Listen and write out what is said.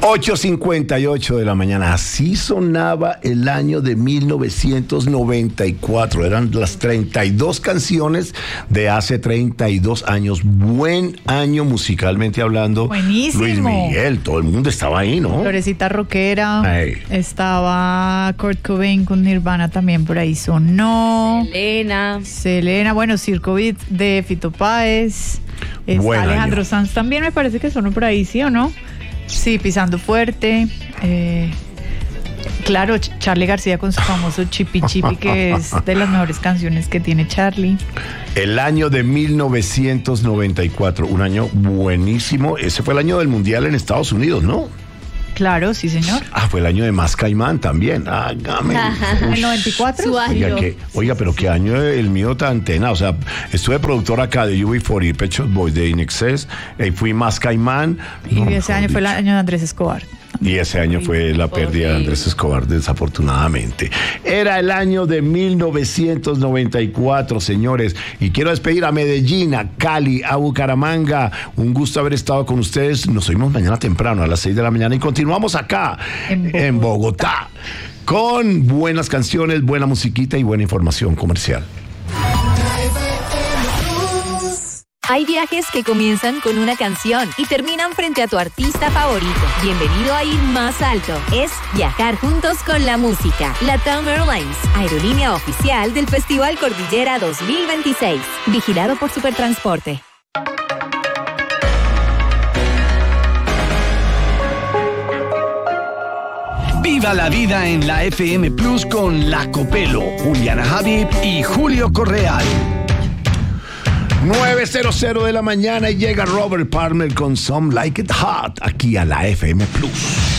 8:58 de la mañana. Así sonaba el año de 1994. Eran las 32 canciones de hace 32 años. Buen año musicalmente hablando. Buenísimo. Luis Miguel, todo el mundo estaba ahí, ¿no? Florecita Rockera. Ay. Estaba Kurt Cobain con Nirvana también por ahí sonó. Selena, bueno, Circo Beat de Fito Páez. Está Buen Alejandro año. Sanz también, me parece que sonó por ahí, ¿sí o no? Sí, Pisando Fuerte. Claro, Charly García con su famoso Chipi Chipi, que es de las mejores canciones que tiene Charly. El año de 1994, un año buenísimo. Ese fue el año del Mundial en Estados Unidos, ¿no? Claro, sí, señor. Fue el año de Más Caimán también. Hágame. ¿El 94? Oiga, pero qué año el mío tan tenaz. O sea, estuve productor acá de UB40, Pet Shop Boys, de In Excess, fui Más Caimán. Y ese año fue el año de Andrés Escobar. Y ese año fue la pérdida de Andrés Escobar, desafortunadamente. Era el año de 1994, señores. Y quiero despedir a Medellín, a Cali, a Bucaramanga. Un gusto haber estado con ustedes. Nos oímos mañana temprano a las 6 de la mañana y continuamos acá en Bogotá con buenas canciones, buena musiquita y buena información comercial. Hay viajes que comienzan con una canción y terminan frente a tu artista favorito. Bienvenido a ir más alto. Es viajar juntos con la música. LATAM Airlines, aerolínea oficial del Festival Cordillera 2026. Vigilado por Supertransporte. Viva la vida en la FM Plus con La Copelo, Juliana Habib y Julio Correal. 9:00 de la mañana y llega Robert Palmer con Some Like It Hot aquí a la FM Plus.